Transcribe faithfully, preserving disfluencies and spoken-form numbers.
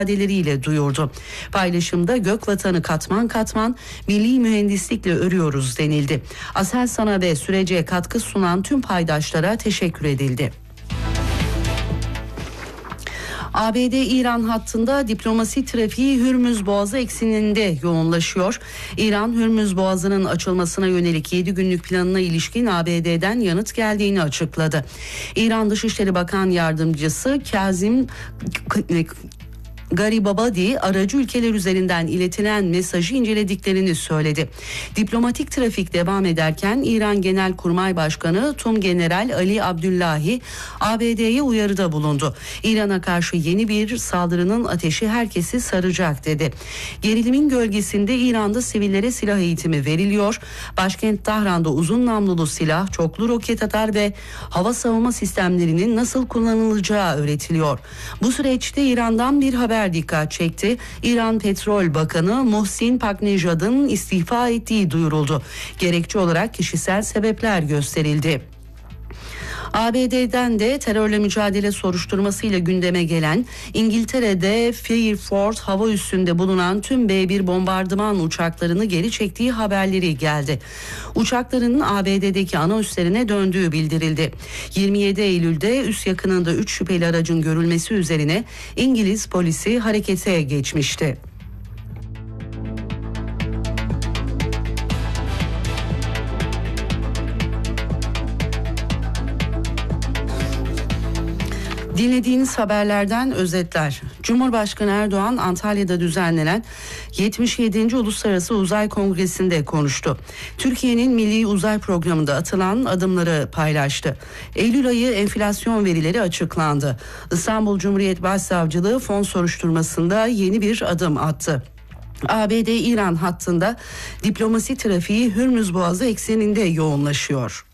ifadeleriyle duyurdu. Paylaşımda gök vatanı katman katman milli mühendislikle örüyoruz denildi. Aselsan'a ve sürece katkı sunan tüm paydaşlara teşekkür edildi. A B D-İran hattında diplomasi trafiği Hürmüz Boğazı ekseninde yoğunlaşıyor. İran, Hürmüz Boğazı'nın açılmasına yönelik yedi günlük planına ilişkin A B D'den yanıt geldiğini açıkladı. İran Dışişleri Bakan Yardımcısı Kazim Garibabadi aracı ülkeler üzerinden iletilen mesajı incelediklerini söyledi. Diplomatik trafik devam ederken İran Genelkurmay Başkanı Tumgeneral Ali Abdullahi A B D'ye uyarıda bulundu. İran'a karşı yeni bir saldırının ateşi herkesi saracak dedi. Gerilimin gölgesinde İran'da sivillere silah eğitimi veriliyor. Başkent Tahran'da uzun namlulu silah, çoklu roket atar ve hava savunma sistemlerinin nasıl kullanılacağı öğretiliyor. Bu süreçte İran'dan bir haber dikkat çekti. İran Petrol Bakanı Muhsin Paknejad'ın istifa ettiği duyuruldu. Gerekçe olarak kişisel sebepler gösterildi. A B D'den de terörle mücadele soruşturmasıyla gündeme gelen İngiltere'de Fairford hava üssünde bulunan tüm B bir bombardıman uçaklarını geri çektiği haberleri geldi. Uçaklarının A B D'deki ana üslerine döndüğü bildirildi. yirmi yedi Eylül'de üs yakınında üç şüpheli aracın görülmesi üzerine İngiliz polisi harekete geçmişti. Dinlediğiniz haberlerden özetler. Cumhurbaşkanı Erdoğan Antalya'da düzenlenen yetmiş yedinci Uluslararası Uzay Kongresi'nde konuştu. Türkiye'nin Milli Uzay Programı'nda atılan adımları paylaştı. Eylül ayı enflasyon verileri açıklandı. İstanbul Cumhuriyet Başsavcılığı fon soruşturmasında yeni bir adım attı. A B D-İran hattında diplomasi trafiği Hürmüz Boğazı ekseninde yoğunlaşıyor.